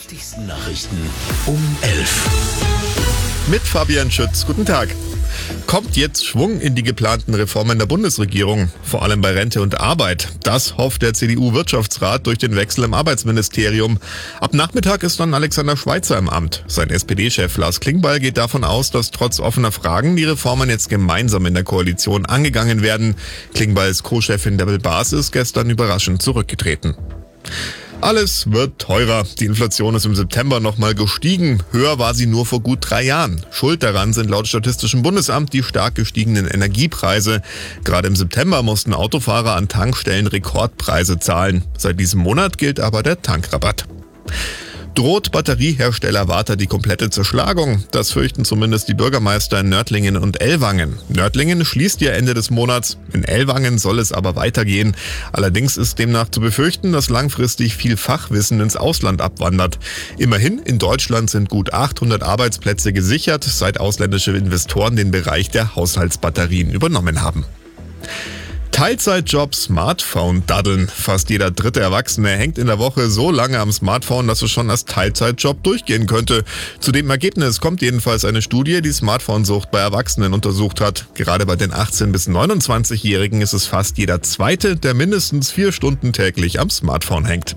wichtigsten Nachrichten um 11. Mit Fabian Schütz. Guten Tag. Kommt jetzt Schwung in die geplanten Reformen der Bundesregierung, vor allem bei Rente und Arbeit. Das hofft der CDU-Wirtschaftsrat durch den Wechsel im Arbeitsministerium. Ab Nachmittag ist dann Alexander Schweitzer im Amt. Sein SPD-Chef Lars Klingbeil geht davon aus, dass trotz offener Fragen die Reformen jetzt gemeinsam in der Koalition angegangen werden. Klingbeils Co-Chefin Debbel Baas ist gestern überraschend zurückgetreten. Alles wird teurer. Die Inflation ist im September nochmal gestiegen. Höher war sie nur vor gut 3 Jahren. Schuld daran sind laut Statistischem Bundesamt die stark gestiegenen Energiepreise. Gerade im September mussten Autofahrer an Tankstellen Rekordpreise zahlen. Seit diesem Monat gilt aber der Tankrabatt. Droht Batteriehersteller Varta die komplette Zerschlagung? Das fürchten zumindest die Bürgermeister in Nördlingen und Ellwangen. Nördlingen schließt ja Ende des Monats. In Ellwangen soll es aber weitergehen. Allerdings ist demnach zu befürchten, dass langfristig viel Fachwissen ins Ausland abwandert. Immerhin, in Deutschland sind gut 800 Arbeitsplätze gesichert, seit ausländische Investoren den Bereich der Haushaltsbatterien übernommen haben. Teilzeitjob, Smartphone daddeln. Fast jeder dritte Erwachsene hängt in der Woche so lange am Smartphone, dass es schon als Teilzeitjob durchgehen könnte. Zu dem Ergebnis kommt jedenfalls eine Studie, die Smartphone-Sucht bei Erwachsenen untersucht hat. Gerade bei den 18- bis 29-Jährigen ist es fast jeder Zweite, der mindestens 4 Stunden täglich am Smartphone hängt.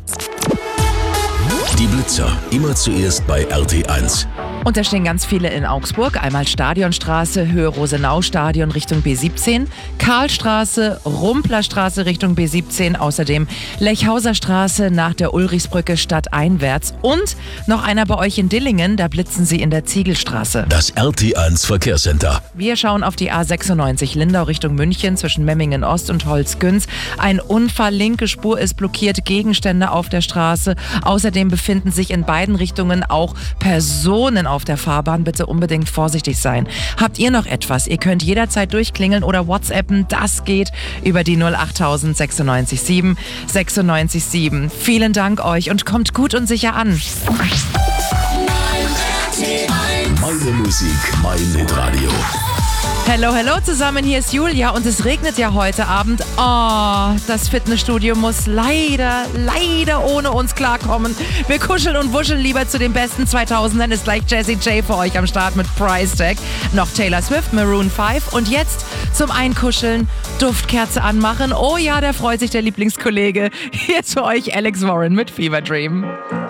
Die Blitzer, immer zuerst bei RT1. Und da stehen ganz viele in Augsburg. Einmal Stadionstraße, Höhe Rosenau-Stadion Richtung B17, Karlstraße, Rumplerstraße Richtung B17, außerdem Lechhauser Straße nach der Ulrichsbrücke stadteinwärts und noch einer bei euch in Dillingen, da blitzen sie in der Ziegelstraße. Das RT1 Verkehrscenter. Wir schauen auf die A96 Lindau Richtung München zwischen Memmingen Ost und Holzgünz. Ein Unfall, linke Spur ist blockiert, Gegenstände auf der Straße. Außerdem befinden sich in beiden Richtungen auch Personen auf der Fahrbahn. Bitte unbedingt vorsichtig sein. Habt ihr noch etwas? Ihr könnt jederzeit durchklingeln oder WhatsAppen. Das geht über die 08000 96 7 96 7. Vielen Dank euch und kommt gut und sicher an. Meine Musik, mein Hitradio. Hello, hello zusammen, hier ist Julia und es regnet ja heute Abend. Oh, das Fitnessstudio muss leider ohne uns klarkommen. Wir kuscheln und wuscheln lieber zu den besten 2000ern. Ist gleich Jessie J für euch am Start mit Price Tag. Noch Taylor Swift, Maroon 5 und jetzt zum Einkuscheln, Duftkerze anmachen. Oh ja, da freut sich der Lieblingskollege. Hier ist für euch Alex Warren mit Fever Dream.